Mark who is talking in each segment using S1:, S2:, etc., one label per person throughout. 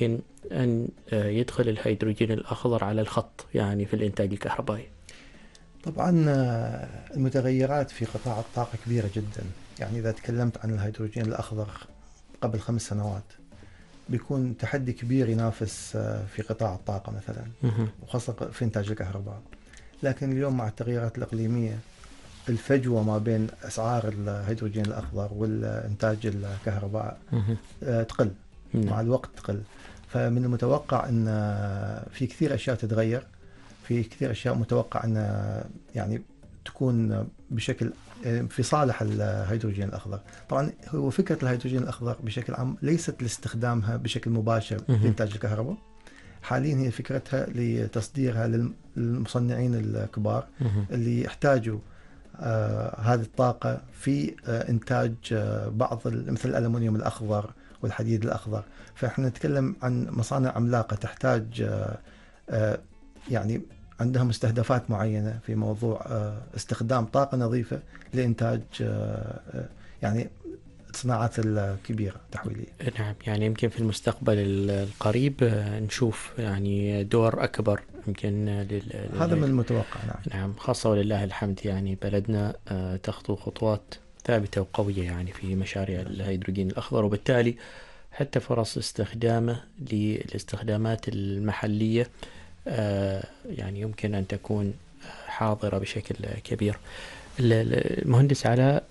S1: يمكن أن يدخل الهيدروجين الأخضر على الخط يعني في الإنتاج الكهربائي؟
S2: طبعا المتغيرات في قطاع الطاقة كبيرة جدا. يعني إذا تكلمت عن الهيدروجين الأخضر قبل 5 سنوات بيكون تحدي كبير ينافس في قطاع الطاقة مثلا، وخاصة في إنتاج الكهرباء. لكن اليوم مع التغيرات الإقليمية الفجوة ما بين أسعار الهيدروجين الأخضر والإنتاج الكهرباء تقل مع الوقت تقل. فمن المتوقع أن في كثير أشياء تتغير، في كثير أشياء متوقع أن يعني تكون بشكل في صالح الهيدروجين الأخضر. طبعا هو فكرة الهيدروجين الأخضر بشكل عام ليست لاستخدامها بشكل مباشر لإنتاج الكهرباء. حاليا هي فكرتها لتصديرها للمصنعين الكبار اللي يحتاجوا هذه الطاقة في إنتاج بعض مثل الألمنيوم الأخضر والحديد الأخضر. فإحنا نتكلم عن مصانع عملاقة تحتاج يعني عندها مستهدفات معينة في موضوع استخدام طاقة نظيفة لإنتاج يعني الصناعات الكبيرة التحويلية.
S1: نعم، يعني يمكن في المستقبل القريب نشوف يعني دور أكبر يمكن
S2: هذا من المتوقع.
S1: نعم، خاصة ولله الحمد يعني بلدنا تخطو خطوات ثابتة وقوية يعني في مشاريع الهيدروجين الأخضر، وبالتالي حتى فرص استخدامه للاستخدامات المحلية يعني يمكن أن تكون حاضرة بشكل كبير. المهندس علاء،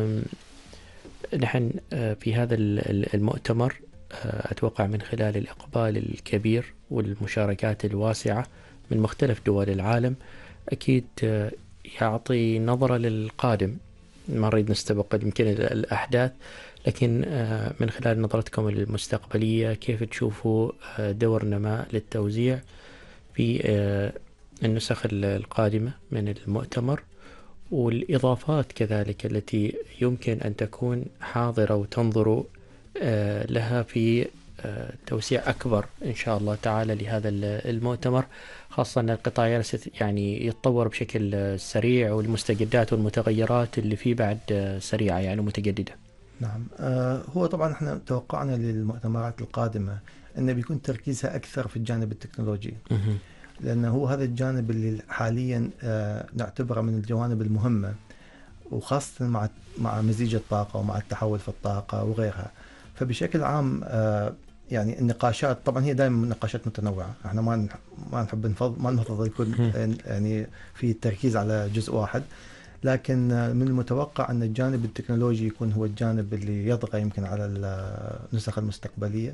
S1: نحن في هذا المؤتمر أتوقع من خلال الإقبال الكبير والمشاركات الواسعة من مختلف دول العالم أكيد يعطي نظرة للقادم. ما نريد نستبق يمكن الأحداث، لكن من خلال نظرتكم المستقبلية كيف تشوفوا دور نماء للتوزيع في النسخ القادمة من المؤتمر، والإضافات كذلك التي يمكن أن تكون حاضرة وتنظروا لها في توسيع أكبر إن شاء الله تعالى لهذا المؤتمر، خاصة أن القطاع يعني يتطور بشكل سريع، والمستجدات والمتغيرات اللي فيه بعد سريعة يعني متجددة.
S2: نعم، هو طبعا احنا توقعنا للمؤتمرات القادمة أنه بيكون تركيزها أكثر في الجانب التكنولوجي، لأنه هو هذا الجانب اللي حاليا نعتبره من الجوانب المهمة، وخاصة مع مزيج الطاقة ومع التحول في الطاقة وغيرها. فبشكل عام يعني النقاشات طبعا هي دائما نقاشات متنوعة. احنا ما نحب ما نفضل يكون يعني في التركيز على جزء واحد، لكن من المتوقع أن الجانب التكنولوجي يكون هو الجانب اللي يطغى يمكن على النسخ المستقبلية.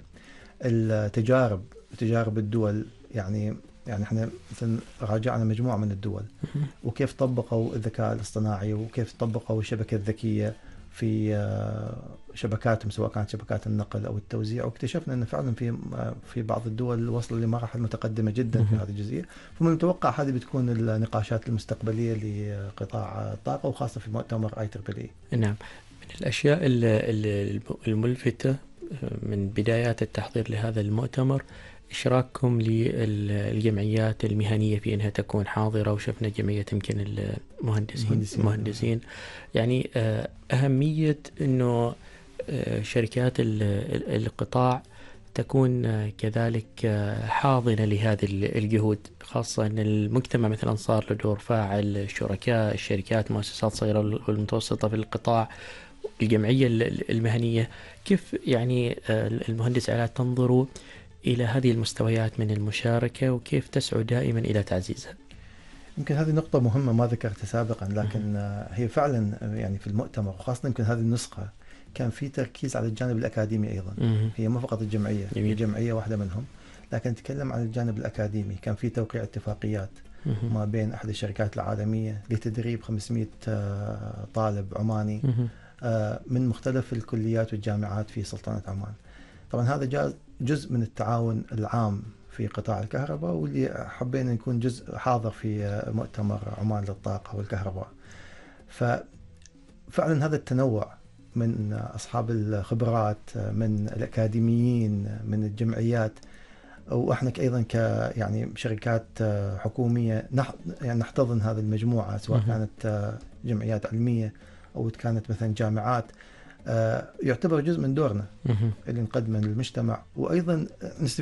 S2: تجارب الدول، يعني احنا مثلا راجعنا مجموعة من الدول وكيف طبقوا الذكاء الاصطناعي وكيف طبقوا الشبكة الذكية في شبكاتهم، سواء كانت شبكات النقل أو التوزيع، واكتشفنا أن فعلا في بعض الدول وصلوا لمراحل متقدمة جدا في هذه الجزئية. فمن المتوقع هذه بتكون النقاشات المستقبلية لقطاع الطاقة، وخاصة في مؤتمر IEEE.
S1: نعم، من الأشياء الملفتة من بدايات التحضير لهذا المؤتمر إشراككم للجمعيات المهنية في أنها تكون حاضرة، وشفنا جمعية يمكن المهندسين يعني أهمية أنه شركات القطاع تكون كذلك حاضنة لهذه الجهود، خاصة أن المجتمع مثلا صار له دور فاعل، الشركاء، الشركات، مؤسسات صغيرة والمتوسطة في القطاع، الجمعية المهنية. كيف يعني المهندس علاء تنظروا إلى هذه المستويات من المشاركة، وكيف تسعوا دائما إلى تعزيزها؟
S2: يمكن هذه نقطة مهمة ما ذكرتها سابقا، لكن هي فعلا يعني في المؤتمر، وخاصة يمكن هذه النسخة كان في تركيز على الجانب الأكاديمي أيضا. هي مو فقط الجمعية، هي جمعية واحدة منهم، لكن نتكلم عن الجانب الأكاديمي. كان في توقيع اتفاقيات ما بين أحد الشركات العالمية لتدريب 500 طالب عماني من مختلف الكليات والجامعات في سلطنة عمان. طبعا هذا جزء من التعاون العام في قطاع الكهرباء، واللي حبينا نكون جزء حاضر في مؤتمر عمان للطاقة والكهرباء. ففعلا هذا التنوع من أصحاب الخبرات، من الأكاديميين، من الجمعيات، وإحنا أيضا يعني شركات حكومية يعني نحتضن هذه المجموعة، سواء كانت جمعيات علمية أو كانت مثلا جامعات. يعتبر جزء من دورنا اللي نقدمه للمجتمع، وأيضا